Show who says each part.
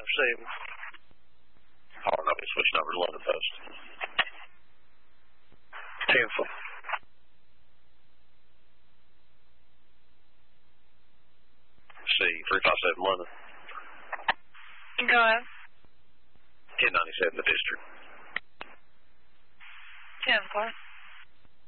Speaker 1: All right, I'll be switching over to London Post.
Speaker 2: 10-4.
Speaker 1: See, 357 London.
Speaker 3: Go ahead.
Speaker 1: 1097 the district.
Speaker 3: 10-4.